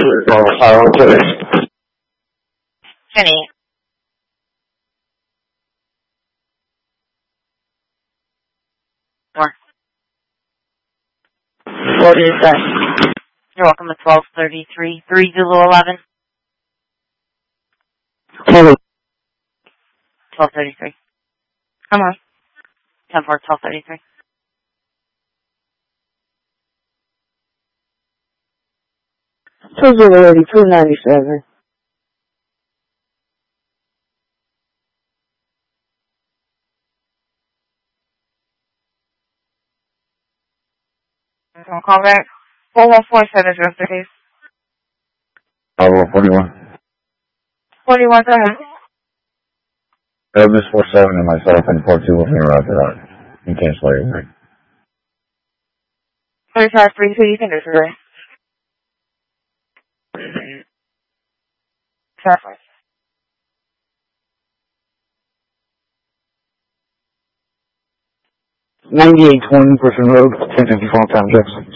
Jenny. More. What is that? You're welcome at 1233. 3011. 1233. Come on. 10 for 1233. $2.97. Call back. 4147 address the case. 41. 41, go ahead. Miss 47 and myself and 42 will figure out that and cancel everything. 3532, you can disagree. Traffic. 9820 Griffin Road, 1054 Town Jackson.